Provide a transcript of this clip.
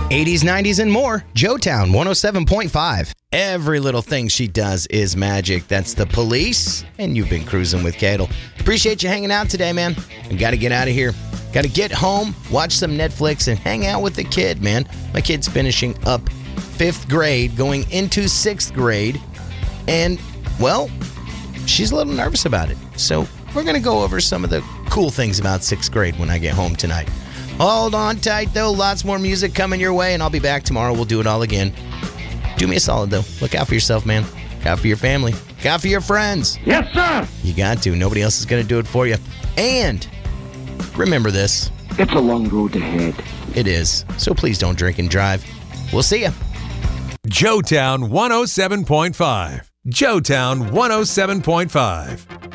80s, 90s, and more. Joetown 107.5. Every little thing she does is magic. That's The Police, and you've been cruising with Cadel. Appreciate you hanging out today, man. I got to get out of here. Got to get home, watch some Netflix, and hang out with the kid, man. My kid's finishing up 5th grade, going into 6th grade, and, well, she's a little nervous about it. So we're going to go over some of the cool things about 6th grade when I get home tonight. Hold on tight, though. Lots more music coming your way, and I'll be back tomorrow. We'll do it all again. Do me a solid, though. Look out for yourself, man. Look out for your family. Look out for your friends. Yes, sir. You got to. Nobody else is going to do it for you. And remember this. It's a long road ahead. It is. So please don't drink and drive. We'll see ya. Joetown 107.5. Joetown 107.5.